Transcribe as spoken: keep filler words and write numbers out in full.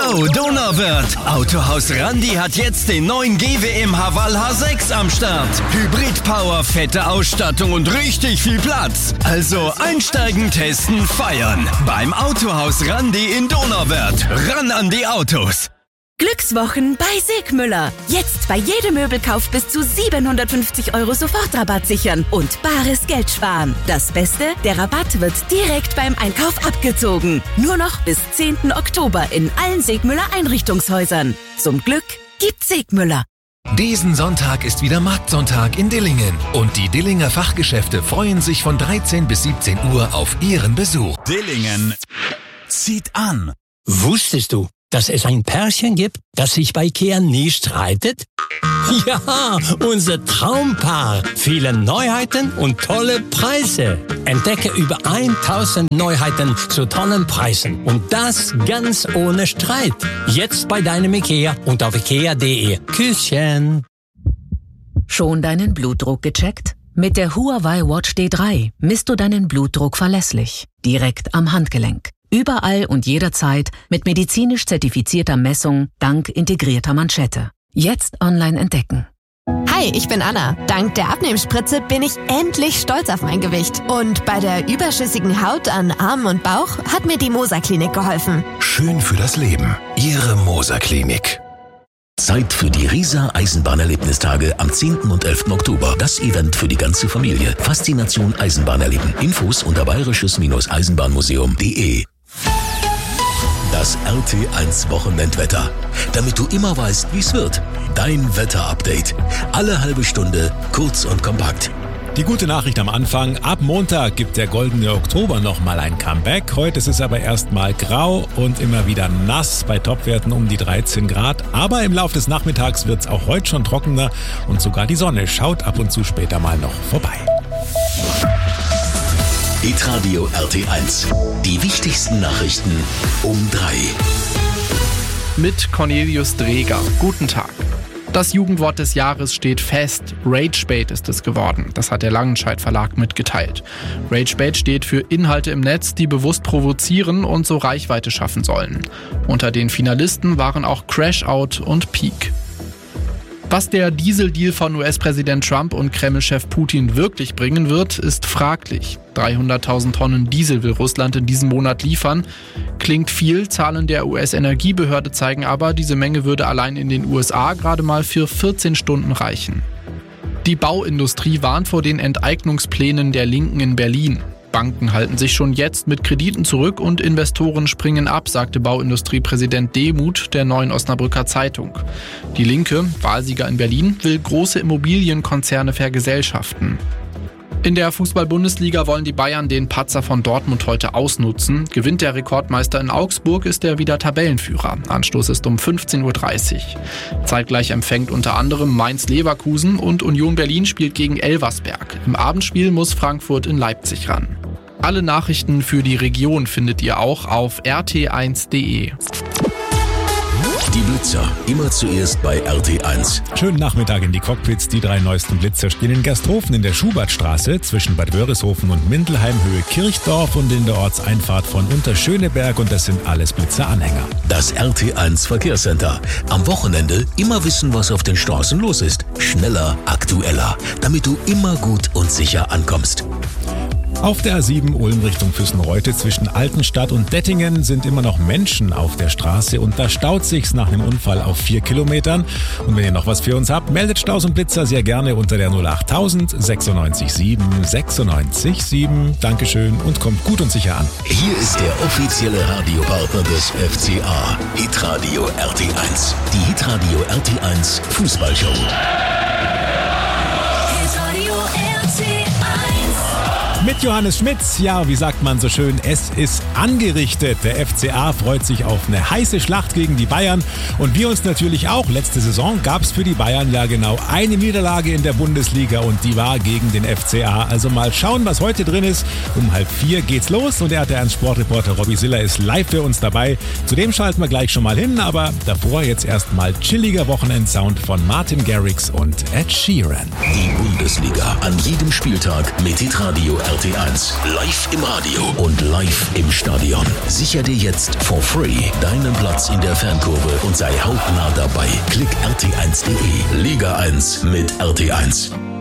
Yo, Donauwörth! Autohaus Randi hat jetzt den neuen G W M Haval H sechs am Start. Hybrid-Power, fette Ausstattung und richtig viel Platz. Also einsteigen, testen, feiern. Beim Autohaus Randi in Donauwörth. Ran an die Autos! Glückswochen bei Segmüller. Jetzt bei jedem Möbelkauf bis zu siebenhundertfünfzig Euro Sofortrabatt sichern und bares Geld sparen. Das Beste, der Rabatt wird direkt beim Einkauf abgezogen. Nur noch bis zehnten Oktober in allen Segmüller Einrichtungshäusern. Zum Glück gibt Segmüller. Diesen Sonntag ist wieder Marktsonntag in Dillingen und die Dillinger Fachgeschäfte freuen sich von dreizehn bis siebzehn Uhr auf Ihren Besuch. Dillingen zieht an. Wusstest du, dass es ein Pärchen gibt, das sich bei Ikea nie streitet? Ja, unser Traumpaar. Viele Neuheiten und tolle Preise. Entdecke über tausend Neuheiten zu tollen Preisen. Und das ganz ohne Streit. Jetzt bei deinem Ikea und auf ikea punkt de. Küsschen. Schon deinen Blutdruck gecheckt? Mit der Huawei Watch D drei misst du deinen Blutdruck verlässlich. Direkt am Handgelenk. Überall und jederzeit mit medizinisch zertifizierter Messung dank integrierter Manschette. Jetzt online entdecken. Hi, ich bin Anna. Dank der Abnehmspritze bin ich endlich stolz auf mein Gewicht. Und bei der überschüssigen Haut an Armen und Bauch hat mir die Moser Klinik geholfen. Schön für das Leben. Ihre Moser Klinik. Zeit für die Riesa Eisenbahnerlebnistage am zehnten und elften Oktober. Das Event für die ganze Familie. Faszination Eisenbahn erleben. Infos unter bayerisches-eisenbahnmuseum punkt de. Das R T eins Wochenendwetter. Damit du immer weißt, wie es wird. Dein Wetterupdate. Alle halbe Stunde, kurz und kompakt. Die gute Nachricht am Anfang: Ab Montag gibt der goldene Oktober nochmal ein Comeback. Heute ist es aber erstmal grau und immer wieder nass bei Topwerten um die dreizehn Grad. Aber im Laufe des Nachmittags wird es auch heute schon trockener und sogar die Sonne schaut ab und zu später mal noch vorbei. Hitradio R T eins. Die wichtigsten Nachrichten um drei. Mit Cornelius Dreger. Guten Tag. Das Jugendwort des Jahres steht fest. Ragebait ist es geworden. Das hat der Langenscheidt Verlag mitgeteilt. Ragebait steht für Inhalte im Netz, die bewusst provozieren und so Reichweite schaffen sollen. Unter den Finalisten waren auch Crashout und Peak. Was der Dieseldeal von U S-Präsident Trump und Kreml-Chef Putin wirklich bringen wird, ist fraglich. dreihunderttausend Tonnen Diesel will Russland in diesem Monat liefern. Klingt viel, Zahlen der U S-Energiebehörde zeigen aber, diese Menge würde allein in den U S A gerade mal für vierzehn Stunden reichen. Die Bauindustrie warnt vor den Enteignungsplänen der Linken in Berlin. Banken halten sich schon jetzt mit Krediten zurück und Investoren springen ab, sagte Bauindustriepräsident Demuth der Neuen Osnabrücker Zeitung. Die Linke, Wahlsieger in Berlin, will große Immobilienkonzerne vergesellschaften. In der Fußball-Bundesliga wollen die Bayern den Patzer von Dortmund heute ausnutzen. Gewinnt der Rekordmeister in Augsburg, ist er wieder Tabellenführer. Anstoß ist um fünfzehn Uhr dreißig. Zeitgleich empfängt unter anderem Mainz-Leverkusen und Union Berlin spielt gegen Elversberg. Im Abendspiel muss Frankfurt in Leipzig ran. Alle Nachrichten für die Region findet ihr auch auf r t eins punkt de. Die Blitzer, immer zuerst bei R T eins. Schönen Nachmittag in die Cockpits. Die drei neuesten Blitzer stehen in Gersthofen in der Schubertstraße zwischen Bad Wörishofen und Mindelheim Höhe Kirchdorf und in der Ortseinfahrt von Unterschöneberg, und das sind alles Blitzeranhänger. Das R T eins Verkehrscenter. Am Wochenende immer wissen, was auf den Straßen los ist. Schneller, aktueller, damit du immer gut und sicher ankommst. Auf der A sieben Ulm Richtung Füssenreute zwischen Altenstadt und Dettingen sind immer noch Menschen auf der Straße und da staut sich's nach einem Unfall auf vier Kilometern. Und wenn ihr noch was für uns habt, meldet Staus und Blitzer sehr gerne unter der null acht null null sechsundneunzig sieben sechsundneunzig sieben. Dankeschön und kommt gut und sicher an. Hier ist der offizielle Radiopartner des F C A. Hitradio R T eins. Die Hitradio R T eins Fußballshow. Mit Johannes Schmitz, ja, wie sagt man so schön, es ist angerichtet. Der F C A freut sich auf eine heiße Schlacht gegen die Bayern und wir uns natürlich auch. Letzte Saison gab es für die Bayern ja genau eine Niederlage in der Bundesliga und die war gegen den F C A. Also mal schauen, was heute drin ist. Um halb vier geht's los und der R T eins Sportreporter Robby Siller ist live für uns dabei. Zudem schalten wir gleich schon mal hin, aber davor jetzt erstmal chilliger Wochenendsound von Martin Garrix und Ed Sheeran. Die Bundesliga an jedem Spieltag mit Hitradio R T eins. Live im Radio und live im Stadion. Sicher dir jetzt for free deinen Platz in der Fankurve und sei hautnah dabei. Klick R T eins Punkt de. Liga eins mit R T eins.